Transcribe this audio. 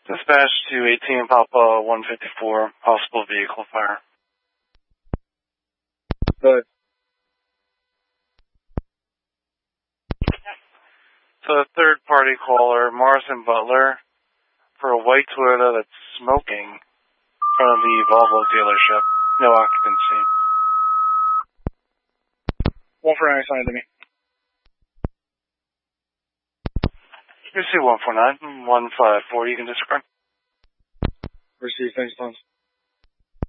Dispatch to 18 Papa 154, possible vehicle fire. Good. So a third-party caller, Morrison Butler, for a white Toyota that's smoking in front of the Volvo dealership. No occupancy. 149 assigned to me. You see 149, 154, you can describe. Receive, thanks, Tons.